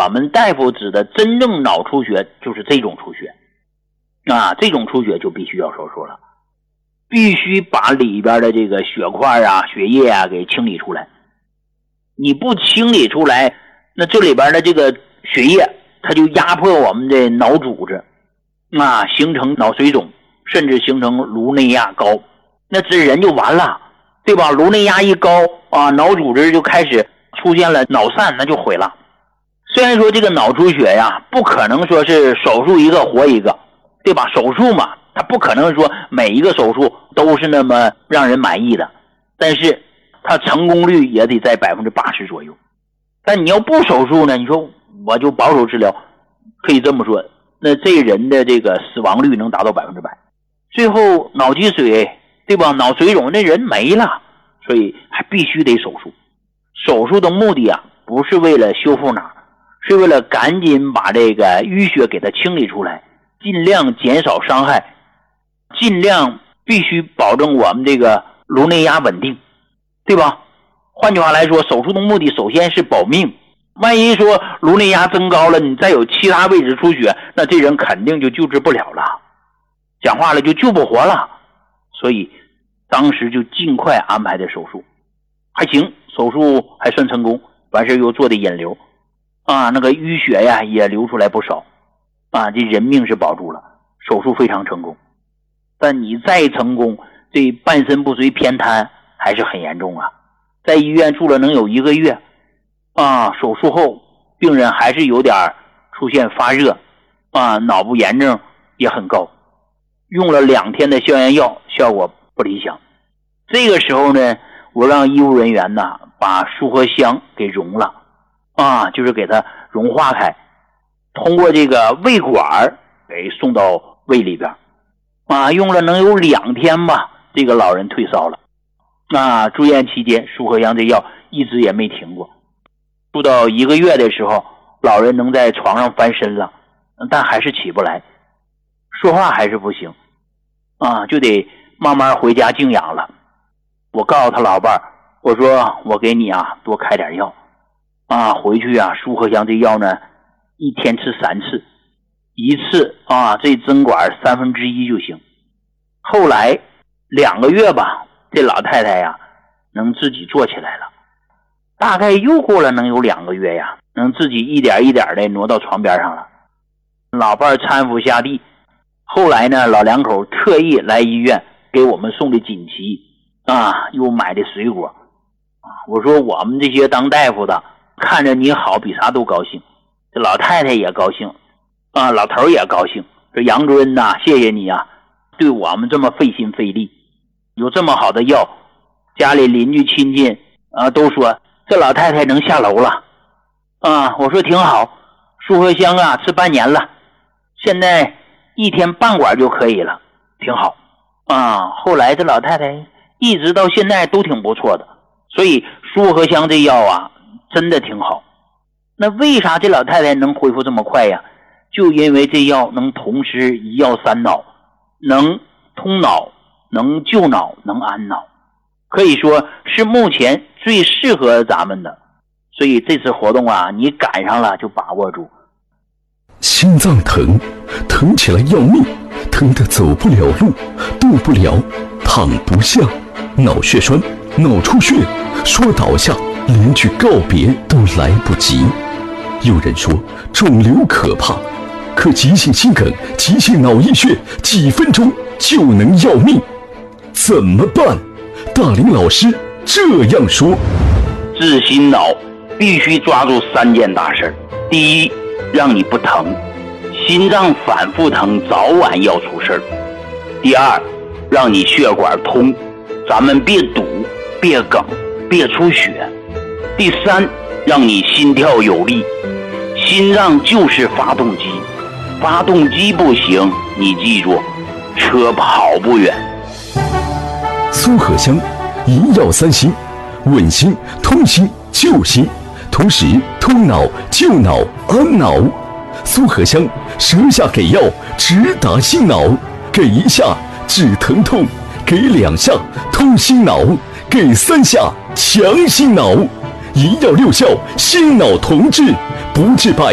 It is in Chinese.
我们大夫指的真正脑出血就是这种出血这种出血就必须要手术了，必须把里边的这个血块血液给清理出来。你不清理出来，那这里边的这个血液它就压迫我们的脑组织形成脑水肿，甚至形成颅内压高，那这人就完了，对吧？颅内压一高脑组织就开始出现了脑散，那就毁了。虽然说这个脑出血不可能说是手术一个活一个，对吧？手术嘛，它不可能说每一个手术都是那么让人满意的，但是它成功率也得在80%左右。但你要不手术呢，你说我就保守治疗，可以这么说，那这人的这个死亡率能达到100%。最后脑积水，对吧？脑水肿，那人没了，所以还必须得手术。手术的目的不是为了修复哪，是为了赶紧把这个淤血给它清理出来，尽量减少伤害，尽量必须保证我们这个颅内压稳定，对吧？换句话来说，手术的目的首先是保命，万一说颅内压增高了，你再有其他位置出血，那这人肯定就救治不了了，讲话了就救不活了。所以当时就尽快安排的手术，还行，手术还算成功，完事又做的引流那个淤血也流出来不少这人命是保住了，手术非常成功。但你再成功，这半身不遂偏瘫还是很严重在医院住了能有1个月手术后病人还是有点出现发热脑部炎症也很高，用了2天的消炎药，效果不理想。这个时候呢，我让医务人员把舒和香给溶了就是给它融化开，通过这个胃管给送到胃里边用了能有2天吧，这个老人退烧了住院期间舒和香这药一直也没停过，住到1个月的时候，老人能在床上翻身了，但还是起不来，说话还是不行就得慢慢回家静养了。我告诉他老伴儿，我说我给你多开点药回去舒和香这药呢1天吃3次，一次这针管1/3就行。后来2个月吧，这老太太能自己坐起来了，大概又过了能有2个月能自己一点一点的挪到床边上了。老伴儿搀扶下地，后来呢，老两口特意来医院给我们送的锦旗又买的水果我说我们这些当大夫的看着你好比啥都高兴，这老太太也高兴老头也高兴，说杨主任谢谢你对我们这么费心费力，有这么好的药，家里邻居亲戚都说这老太太能下楼了我说挺好，舒和香吃半年了，现在1天半管就可以了，挺好后来这老太太一直到现在都挺不错的，所以舒和香这药真的挺好。那为啥这老太太能恢复这么快就因为这药能同时1药3脑，能通脑，能救脑，能安脑，可以说是目前最适合咱们的。所以这次活动你赶上了就把握住。 心脏疼，疼起来要命，疼得走不了路，动不了，躺不下，脑血栓，脑出血，说倒下连句告别都来不及。有人说肿瘤可怕，可急性心梗、急性脑溢血几分钟就能要命，怎么办？大林老师这样说： 治心脑必须抓住3件大事。第一，让你不疼，心脏反复疼早晚要出事儿。第二，让你血管通，咱们别堵，别梗，别出血。第三，让你心跳有力，心脏就是发动机，发动机不行，你记住，车跑不远。 苏和香1药3心，稳心、通心、救心，同时通脑、救脑、安脑。苏和香舌下给药，直达心脑，给1下止疼痛，给2下通心脑，给3下强心脑，1药6效，心脑同治，不治败。